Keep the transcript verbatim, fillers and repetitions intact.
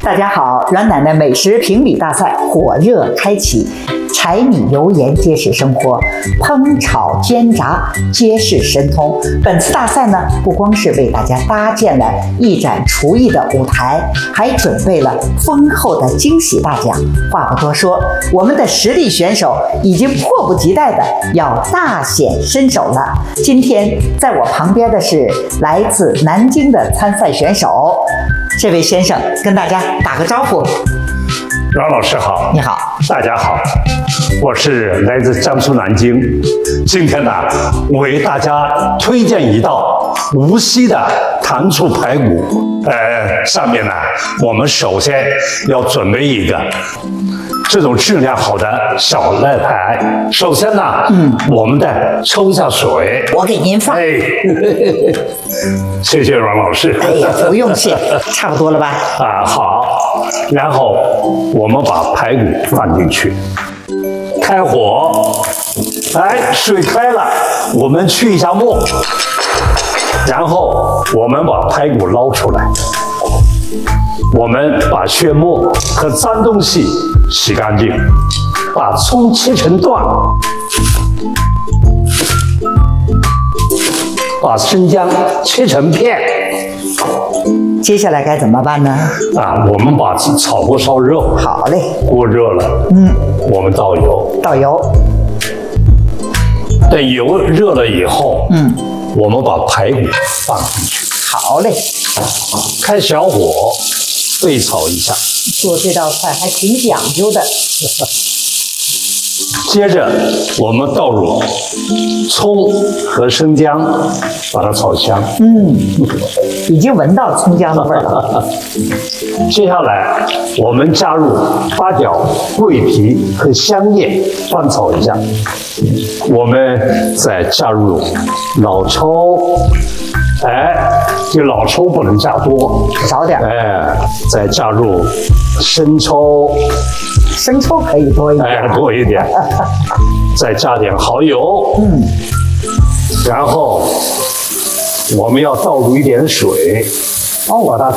大家好，阮奶奶美食评比大赛火热开启，柴米油盐皆是生活，烹炒煎炸皆是神通。本次大赛呢，不光是为大家搭建了一展厨艺的舞台，还准备了丰厚的惊喜大奖。话不多说，我们的实力选手已经迫不及待的要大显身手了。今天在我旁边的是来自南京的参赛选手。这位先生跟大家打个招呼。 阮老师好， 你好， 大家好，我是来自江苏南京。今天呢，为大家推荐一道无锡的糖醋排骨。呃，上面呢，我们首先要准备一个这种质量好的小肋排。首先呢，嗯，我们得抽一下水， 我给您放。 哎，谢谢阮老师。 哎呀，不用谢，差不多了吧？ 啊，好。然后我们把排骨放进去，开火。哎，水开了，我们去一下沫，然后我们把排骨捞出来。我们把血沫和脏东西洗干净，把葱切成段，把生姜切成片。 接下来该怎么办呢？ 啊，我们把炒锅烧热。 好嘞， 锅热了，嗯，我们倒油， 倒油。 等油热了以后，嗯，我们把排骨放进去。 好嘞， 开小火煨炒一下。 做这道菜还挺讲究的。 接着我们倒入葱和生姜，把它炒香。 嗯，已经闻到葱姜的味儿了。 接下来我们加入八角、桂皮和香叶，翻炒一下。我们再加入老抽，哎，这老抽不能加多， 少点。 哎，再加入生抽。 生抽可以多一点， 哎，多一点，再加点蚝油，嗯，然后我们要倒入一点水，哦，把它